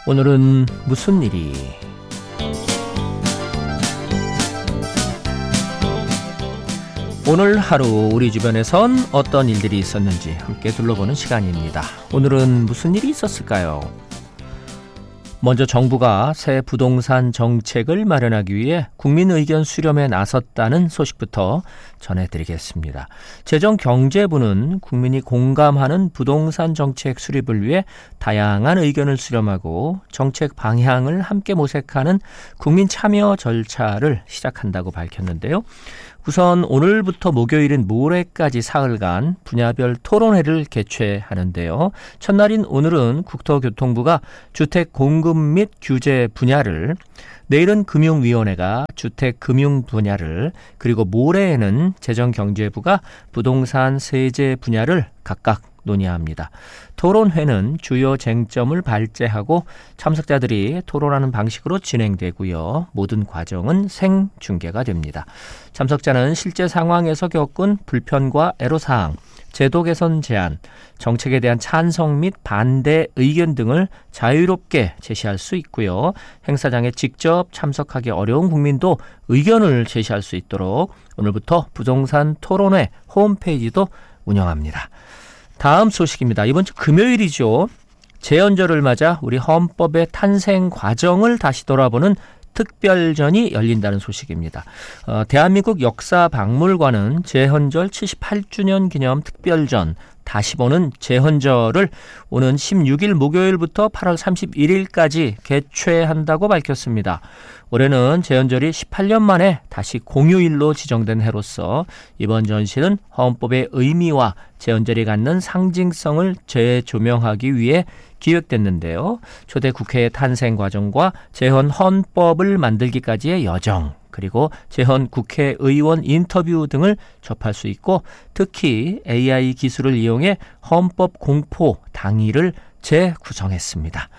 오늘은 무슨 일이? 오늘 하루 우리 주변에선 어떤 일들이 있었는지 함께 둘러보는 시간입니다. 오늘은 무슨 일이 있었을까요? 먼저 정부가 새 부동산 정책을 마련하기 위해 국민 의견 수렴에 나섰다는 소식부터 전해드리겠습니다. 재정경제부는 국민이 공감하는 부동산 정책 수립을 위해 다양한 의견을 수렴하고 정책 방향을 함께 모색하는 국민 참여 절차를 시작한다고 밝혔는데요. 우선 오늘부터 목요일인 모레까지 사흘간 분야별 토론회를 개최하는데요. 첫날인 오늘은 국토교통부가 주택 공급 및 규제 분야를, 내일은 금융위원회가 주택 금융 분야를, 그리고 모레에는 재정경제부가 부동산 세제 분야를 각각 논의합니다. 토론회는 주요 쟁점을 발제하고 참석자들이 토론하는 방식으로 진행되고요. 모든 과정은 생중계가 됩니다. 참석자는 실제 상황에서 겪은 불편과 애로사항, 제도 개선 제안, 정책에 대한 찬성 및 반대 의견 등을 자유롭게 제시할 수 있고요. 행사장에 직접 참석하기 어려운 국민도 의견을 제시할 수 있도록 오늘부터 부동산 토론회 홈페이지도 운영합니다. 다음 소식입니다. 이번 주 금요일이죠. 제헌절을 맞아 우리 헌법의 탄생 과정을 다시 돌아보는 특별전이 열린다는 소식입니다. 대한민국 역사박물관은 제헌절 78주년 기념 특별전 다시 보는 제헌절을 오는 16일 목요일부터 8월 31일까지 개최한다고 밝혔습니다. 올해는 제헌절이 18년 만에 다시 공휴일로 지정된 해로서 이번 전시는 헌법의 의미와 제헌절이 갖는 상징성을 재조명하기 위해 기획됐는데요. 초대 국회의 탄생 과정과 제헌 헌법을 만들기까지의 여정, 그리고 제헌 국회의원 인터뷰 등을 접할 수 있고, 특히 AI 기술을 이용해 헌법 공포 당일을 재구성했습니다.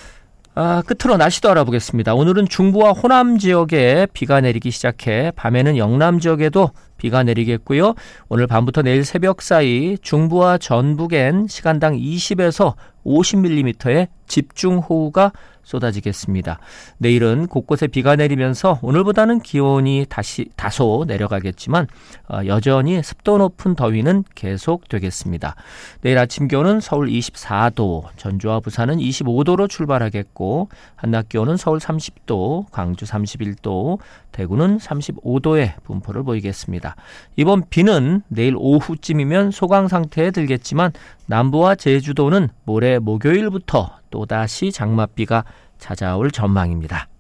끝으로 날씨도 알아보겠습니다. 오늘은 중부와 호남 지역에 비가 내리기 시작해 밤에는 영남 지역에도 비가 내리겠고요. 오늘 밤부터 내일 새벽 사이 중부와 전북엔 시간당 20에서 50mm의 집중호우가 쏟아지겠습니다. 내일은 곳곳에 비가 내리면서 오늘보다는 기온이 다소 내려가겠지만 여전히 습도 높은 더위는 계속되겠습니다. 내일 아침 기온은 서울 24도, 전주와 부산은 25도로 출발하겠고, 한낮 기온은 서울 30도, 광주 31도, 대구는 35도의 분포를 보이겠습니다. 이번 비는 내일 오후쯤이면 소강 상태에 들겠지만 남부와 제주도는 모레 목요일부터 또다시 장맛비가 찾아올 전망입니다.